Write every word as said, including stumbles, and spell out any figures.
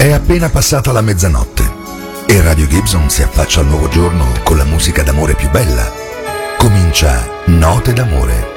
È appena passata la mezzanotte e Radio Gibson si affaccia al nuovo giorno con la musica d'amore più bella. Comincia Note d'amore.